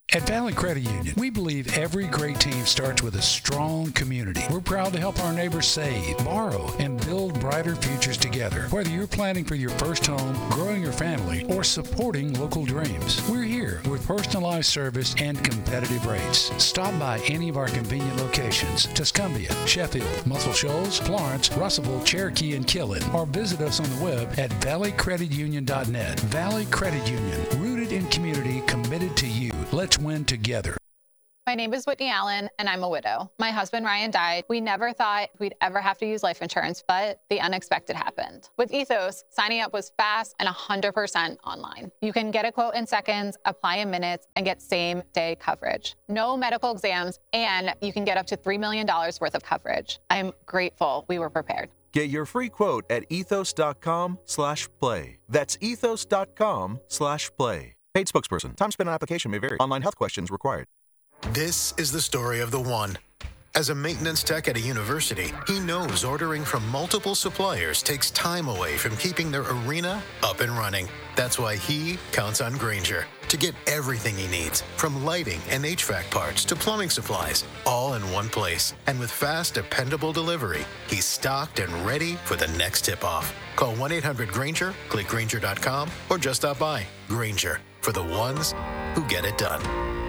At Valley Credit Union, we believe every great team starts with a strong community. We're proud to help our neighbors save, borrow, and build brighter futures together. Whether you're planning for your first home, growing your family, or supporting local dreams, we're here with personalized service and competitive rates. Stop by any of our convenient locations: Tuscumbia, Sheffield, Muscle Shoals, Florence, Russellville, Cherokee, and Killen, or visit us on the web at valleycreditunion.net. Valley Credit Union, rooted in community, committed to you. Let's win together. My name is Whitney Allen, and I'm a widow. My husband, Ryan, died. We never thought we'd ever have to use life insurance, but the unexpected happened. With Ethos, signing up was fast and 100% online. You can get a quote in seconds, apply in minutes, and get same-day coverage. No medical exams, and you can get up to $3 million worth of coverage. I'm grateful we were prepared. Get your free quote at ethos.com/play. That's ethos.com/play. Paid spokesperson. Time spent on application may vary. Online health questions required. This is the story of the one. As a maintenance tech at a university, he knows ordering from multiple suppliers takes time away from keeping their arena up and running. That's why he counts on Grainger to get everything he needs, from lighting and HVAC parts to plumbing supplies, all in one place. And with fast, dependable delivery, he's stocked and ready for the next tip-off. Call 1-800-GRAINGER, click Grainger.com, or just stop by. Grainger, for the ones who get it done.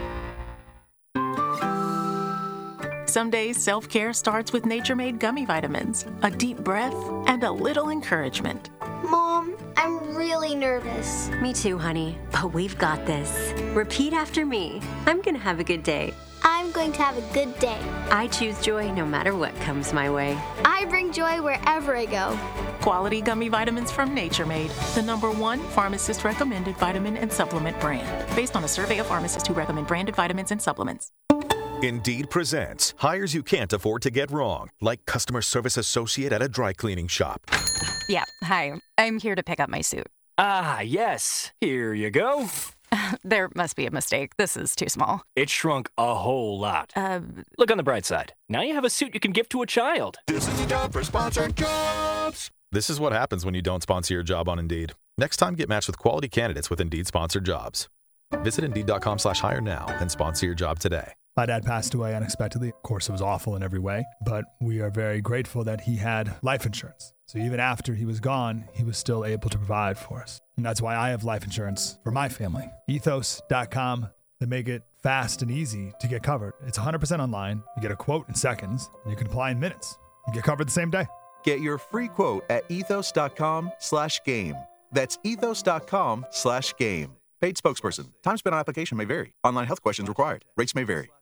Some days, self-care starts with Nature-Made gummy vitamins, a deep breath, and a little encouragement. Mom, I'm really nervous. Me too, honey, but we've got this. Repeat after me. I'm going to have a good day. I'm going to have a good day. I choose joy no matter what comes my way. I bring joy wherever I go. Quality gummy vitamins from Nature Made, the #1 pharmacist-recommended vitamin and supplement brand, based on a survey of pharmacists who recommend branded vitamins and supplements. Indeed presents hires you can't afford to get wrong, like customer service associate at a dry cleaning shop. Yeah, hi. I'm here to pick up my suit. Ah, yes. Here you go. There must be a mistake. This is too small. It shrunk a whole lot. Look on the bright side. Now you have a suit you can give to a child. This is the job for sponsored jobs. This is what happens when you don't sponsor your job on Indeed. Next time, get matched with quality candidates with Indeed sponsored jobs. Visit Indeed.com/hire now and sponsor your job today. My dad passed away unexpectedly. Of course, it was awful in every way, but we are very grateful that he had life insurance. So even after he was gone, he was still able to provide for us. And that's why I have life insurance for my family. Ethos.com. They make it fast and easy to get covered. It's 100% online. You get a quote in seconds. And you can apply in minutes. You get covered the same day. Get your free quote at ethos.com/game. That's ethos.com/game. Paid spokesperson. Time spent on application may vary. Online health questions required. Rates may vary.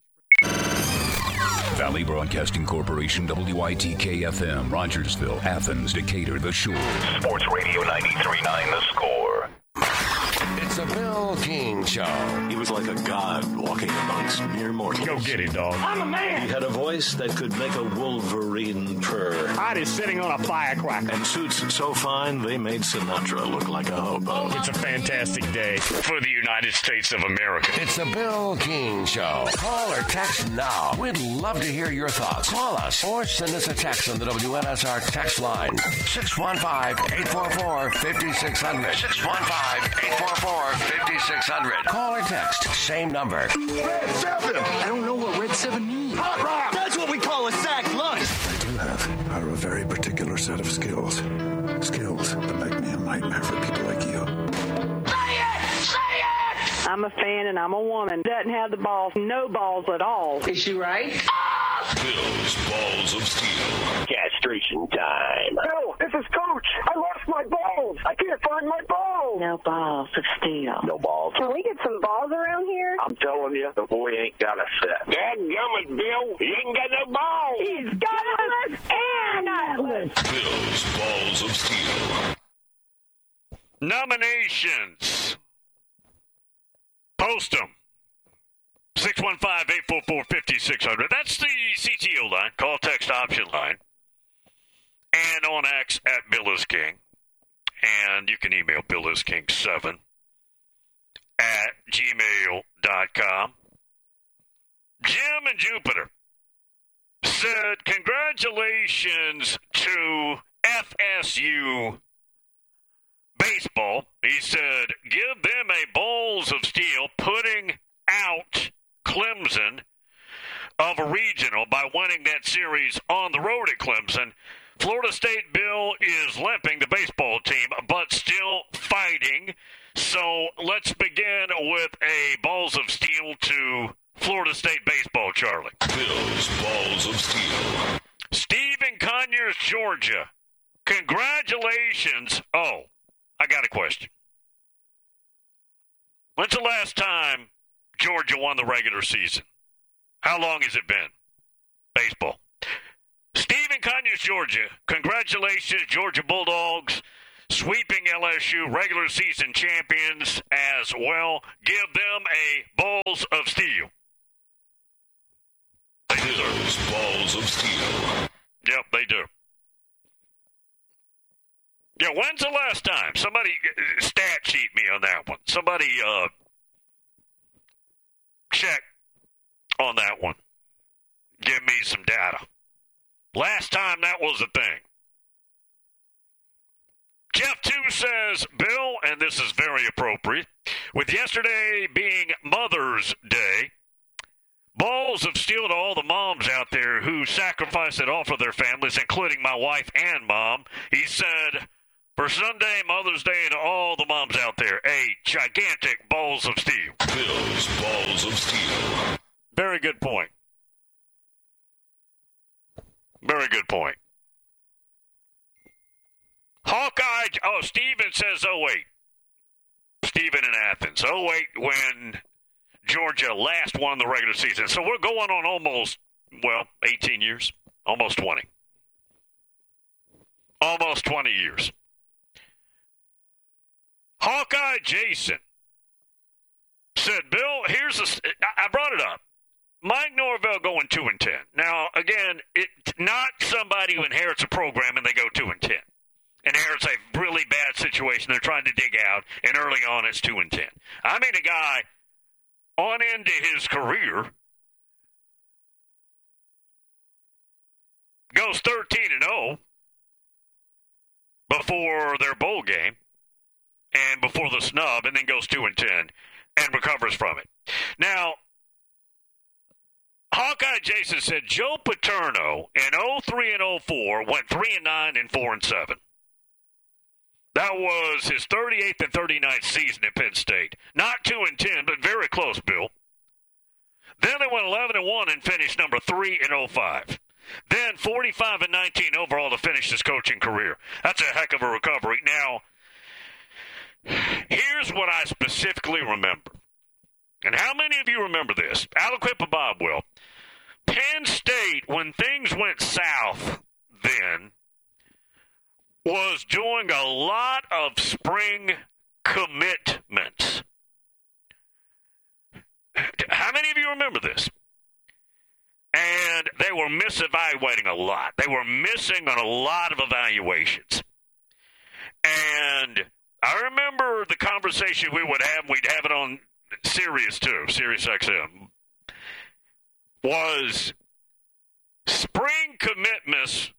Valley Broadcasting Corporation, WITK-FM, Rogersville, Athens, Decatur, The Shore. Sports Radio 93.9 The Score. It's the Bill King Show. He was like a god walking amongst mere mortals. Go get him, dog. I'm a man. He had a voice that could make a wolverine purr. Heart is sitting on a firecracker. And suits so fine, they made Sinatra look like a hobo. It's a fantastic day for the United States of America. It's the Bill King Show. Call or text now. We'd love to hear your thoughts. Call us or send us a text on the WNSR text line. 615-844-5600. 615-844-5600. Call or text. Same number. Red 7. I don't know what Red 7 means. Hot rock. That's what we call a sack lunch. I do have a very particular set of skills. Skills that make me a nightmare for people like you. I'm a fan and I'm a woman. Doesn't have the balls, no balls at all. Is she right? Bill's Balls of Steel. Castration time. Bill, this is Coach. I lost my balls. I can't find my balls. No balls of steel. No balls. Can we get some balls around here? I'm telling you, the boy ain't got a set. Dadgummit, Bill. He ain't got no balls. He's gutless and nutless. Bill's Balls of Steel. Nominations. Post them. 615-844-5600. That's the CTO line. Call, text, option line. And on X at Bill is King. And you can email billisking7 at gmail.com. Jim in Jupiter said, congratulations to FSU baseball. He said, give them a balls of steel, putting out series on the road at Clemson. Florida State, Bill, is limping, the baseball team, but still fighting. So let's begin with a Balls of Steel to Florida State baseball, Charlie. Bill's Balls of Steel. Steve in Conyers, Georgia. Congratulations. Oh, I got a question. When's the last time Georgia won the regular season? How long has it been? Baseball. Steve in Conyers, Georgia. Congratulations, Georgia Bulldogs, sweeping LSU, regular season champions as well. Give them a Balls of Steel. Bill's Balls of Steel. Yep, they do. Yeah, when's the last time? Somebody stat sheet me on that one. Somebody check on that one. Give me some data. Last time that was a thing. Jeff 2 says, Bill, and this is very appropriate, with yesterday being Mother's Day, Balls of Steel to all the moms out there who sacrifice it all for their families, including my wife and mom. He said, for Sunday, Mother's Day, and all the moms out there, a gigantic Balls of Steel. Bill's Balls of Steel. Very good point. Very good point. Hawkeye, Steven says 08. Steven in Athens. 08 when Georgia last won the regular season. So we're going on almost, 18 years. Almost 20. Almost 20 years. Hawkeye Jason said, Bill, I brought it up. Mike Norvell going 2-10. Now, again, it's not somebody who inherits a program and they go 2-10. Inherits a really bad situation they're trying to dig out, and early on it's 2-10. I mean, a guy on into his career goes 13-0 before their bowl game and before the snub, and then goes 2-10 and recovers from it. Now, Hawkeye Jason said Joe Paterno in 03 and 04 went 3-9 and 4-7. That was his 38th and 39th season at Penn State. Not 2-10, but very close, Bill. Then they went 11-1 and finished number 3 in 05. Then 45 and 19 overall to finish his coaching career. That's a heck of a recovery. Now, here's what I specifically remember. And how many of you remember this? Aliquippa Bob will. Penn State, when things went south then, was doing a lot of spring commitments. How many of you remember this? And they were misevaluating a lot. They were missing on a lot of evaluations. And I remember the conversation we would have, we'd have it on Sirius too, Sirius XM, was spring commitments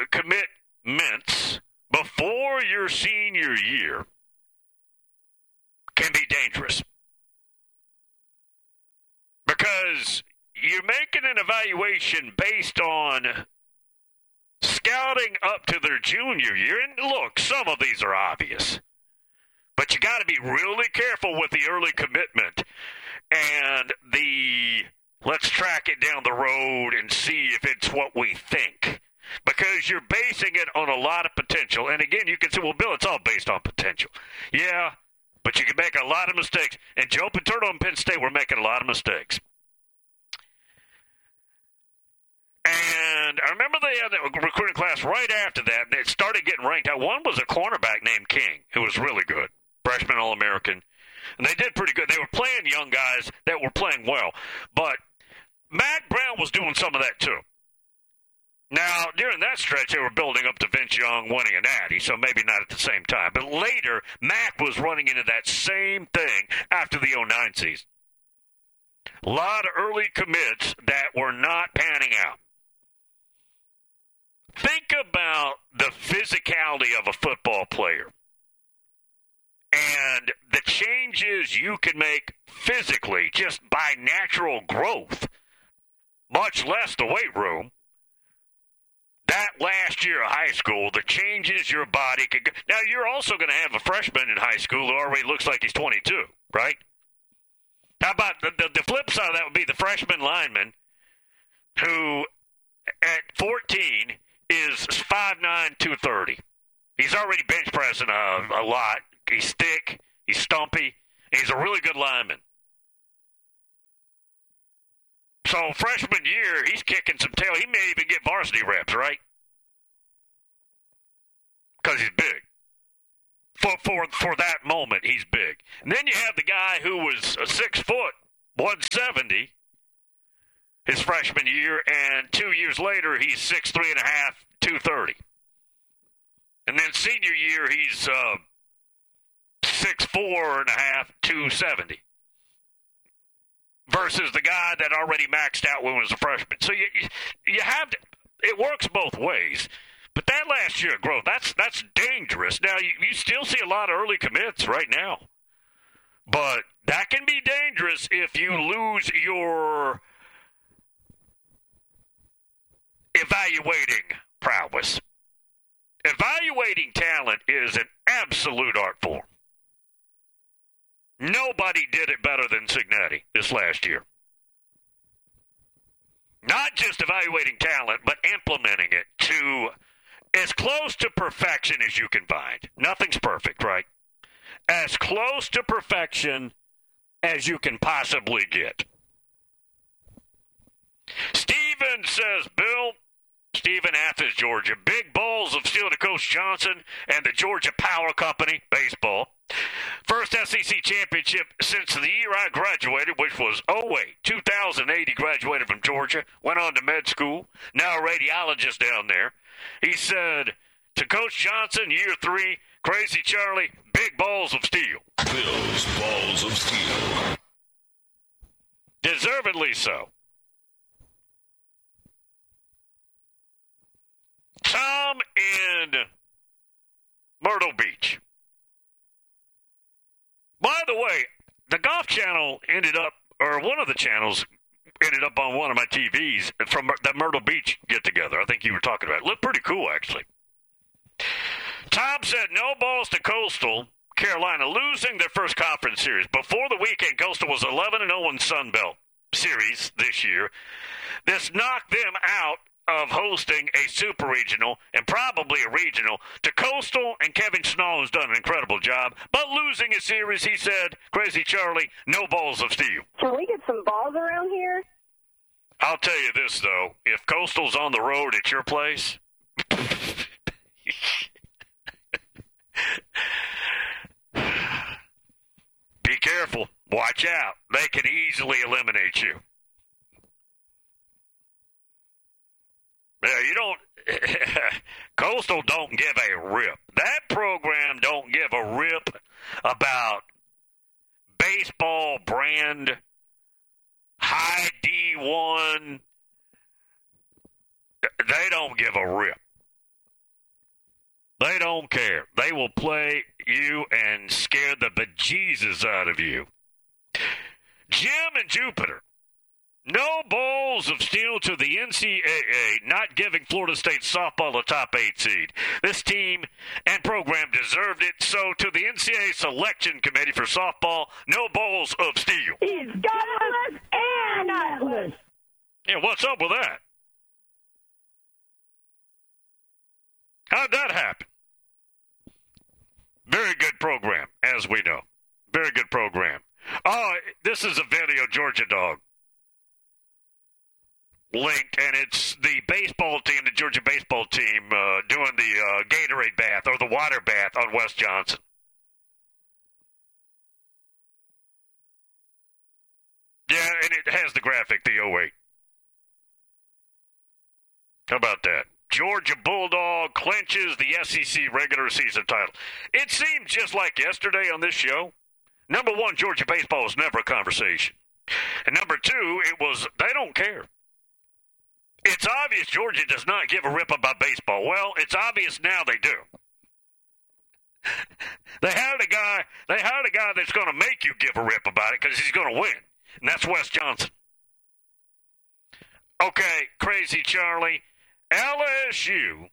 before your senior year can be dangerous. Because you're making an evaluation based on scouting up to their junior year. And look, some of these are obvious. But you got to be really careful with the early commitment and the let's track it down the road and see if it's what we think. Because you're basing it on a lot of potential. And again, you can say, well, Bill, it's all based on potential. Yeah, but you can make a lot of mistakes. And Joe Paterno and Penn State were making a lot of mistakes. And I remember they had a recruiting class right after that, and it started getting ranked out. One was a cornerback named King, who was really good, freshman All-American. And they did pretty good. They were playing young guys that were playing well. But Mack Brown was doing some of that too. Now, during that stretch, they were building up to Vince Young winning a natty, so maybe not at the same time. But later, Mack was running into that same thing after the 09 season. A lot of early commits that were not panning out. Think about the physicality of a football player and the changes you can make physically just by natural growth, much less the weight room, that last year of high school, the changes your body could go. Now, you're also going to have a freshman in high school who already looks like he's 22, right? How about the flip side of that would be the freshman lineman who at 14 is 5'9", 230. He's already bench pressing a lot. He's thick. He's stumpy. He's a really good lineman. So freshman year, he's kicking some tail. He may even get varsity reps, right? Because he's big. For that moment, he's big. And then you have the guy who was 6 foot, 170, his freshman year, and 2 years later, he's 6'3.5", 230. And then senior year, he's 6'4.5", 270. Versus the guy that already maxed out when he was a freshman. So you have to, it works both ways. But that last year of growth, that's dangerous. Now, you still see a lot of early commits right now. But that can be dangerous if you lose your evaluating prowess. Evaluating talent is an absolute art form. Nobody did it better than Cignetti this last year. Not just evaluating talent, but implementing it to as close to perfection as you can find. Nothing's perfect, right? As close to perfection as you can possibly get. Steven says, Bill, Stephen, Athens, Georgia. Big balls of steel to Coach Johnson and the Georgia Power Company, baseball. First SEC championship since the year I graduated, which was 2008. He graduated from Georgia, went on to med school, now a radiologist down there. He said to Coach Johnson, year 3, Crazy Charlie, big balls of steel. Bill's balls of steel. Deservedly so. Tom in Myrtle Beach. By the way, the Golf Channel ended up, or one of the channels ended up on one of my TVs from the Myrtle Beach get-together. I think you were talking about it. Looked pretty cool, actually. Tom said no balls to Coastal Carolina losing their first conference series. Before the weekend, Coastal was 11-0 in Sun Belt series this year. This knocked them out of hosting a super regional and probably a regional to Coastal, and Kevin Schnall has done an incredible job. But losing a series, he said, Crazy Charlie, no balls of steel. Can we get some balls around here? I'll tell you this, though. If Coastal's on the road at your place, be careful. Watch out. They can easily eliminate you. Yeah, you don't. Coastal don't give a rip. That program don't give a rip about baseball brand, high D1. They don't give a rip. They don't care. They will play you and scare the bejesus out of you. Jim and Jupiter. No balls of steel to the NCAA, not giving Florida State softball a top 8 seed. This team and program deserved it, so to the NCAA selection committee for softball, no balls of steel. He's gutless and nutless. Yeah, what's up with that? How'd that happen? Very good program, as we know. Very good program. Oh, this is a video, Georgia Dog. Linked, and it's the baseball team, the Georgia baseball team, doing the Gatorade bath or the water bath on West Johnson. Yeah, and it has the graphic, the 08. How about that? Georgia Bulldog clinches the SEC regular season title. It seemed just like yesterday on this show. Number one, Georgia baseball was never a conversation. And number two, it was, they don't care. It's obvious Georgia does not give a rip about baseball. Well, it's obvious now they do. They hired a guy that's going to make you give a rip about it because he's going to win, and that's Wes Johnson. Okay, Crazy Charlie, LSU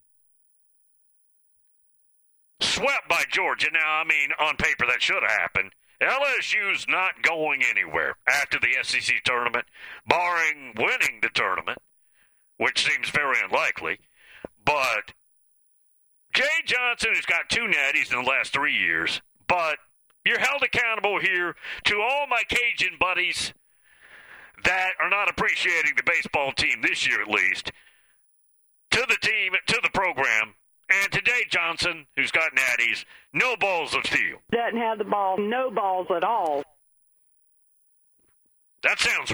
swept by Georgia. Now, I mean, on paper, that should have happened. LSU's not going anywhere after the SEC tournament, barring winning the tournament, which seems very unlikely. But Jay Johnson has got 2 natties in the last 3 years. But you're held accountable here to all my Cajun buddies that are not appreciating the baseball team this year, at least, to the team, to the program. And today, Johnson, who's got natties, no balls of steel. Doesn't have the ball, no balls at all. That sounds